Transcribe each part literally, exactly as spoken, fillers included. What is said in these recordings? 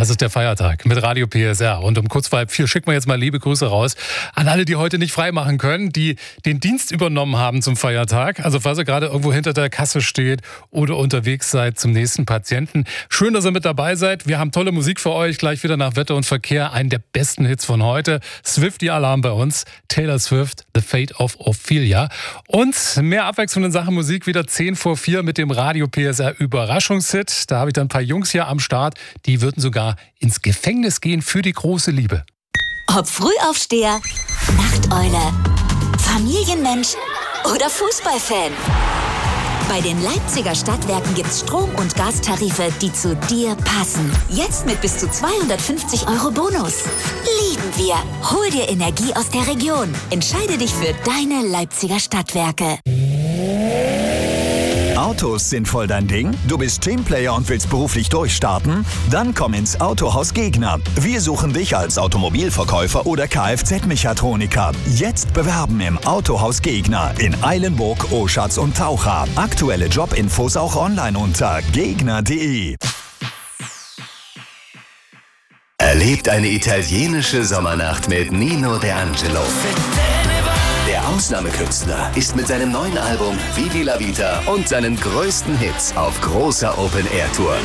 Es ist der Feiertag mit Radio P S R und um kurz vor halb vier schicken wir jetzt mal liebe Grüße raus an alle, die heute nicht frei machen können, die den Dienst übernommen haben zum Feiertag. Also falls ihr gerade irgendwo hinter der Kasse steht oder unterwegs seid zum nächsten Patienten. Schön, dass ihr mit dabei seid. Wir haben tolle Musik für euch. Gleich wieder nach Wetter und Verkehr. Einen der besten Hits von heute. Swiftie-Alarm bei uns. Taylor Swift, The Fate of Ophelia. Und mehr Abwechslung in Sachen Musik. Wieder zehn vor vier mit dem Radio P S R Überraschungshit. Da habe ich dann ein paar Jungs hier am Start. Die würden sogar ins Gefängnis gehen für die große Liebe. Ob Frühaufsteher, Nachteule, Familienmensch oder Fußballfan. Bei den Leipziger Stadtwerken gibt's Strom- und Gastarife, die zu dir passen. Jetzt mit bis zu zweihundertfünfzig Euro Bonus. Lieben wir. Hol dir Energie aus der Region. Entscheide dich für deine Leipziger Stadtwerke. Autos sind voll dein Ding? Du bist Teamplayer und willst beruflich durchstarten? Dann komm ins Autohaus Gegner. Wir suchen dich als Automobilverkäufer oder Kfz-Mechatroniker. Jetzt bewerben im Autohaus Gegner in Eilenburg, Oschatz und Taucha. Aktuelle Jobinfos auch online unter gegner punkt de. Erlebt eine italienische Sommernacht mit Nino De Angelo. Der Ausnahmekünstler ist mit seinem neuen Album Vivi la Vita und seinen größten Hits auf großer Open-Air-Tour.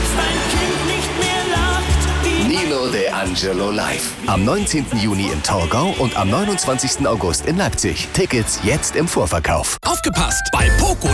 Nino De Angelo live. Am neunzehnten Juni in Torgau und am neunundzwanzigsten August in Leipzig. Tickets jetzt im Vorverkauf. Aufgepasst! Bei Poco